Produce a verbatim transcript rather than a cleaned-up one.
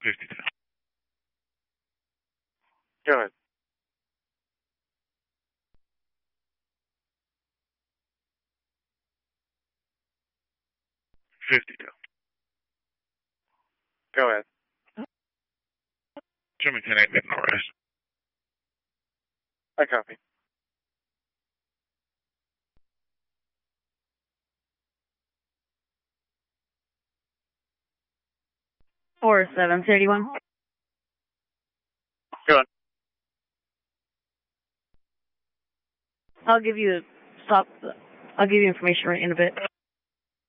fifty-two. Go ahead. fifty-two. Go ahead. Jimmy ten eight made an arrest. I copy. Four seven thirty one. Go on. I'll give you stop. I'll give you information right in a bit.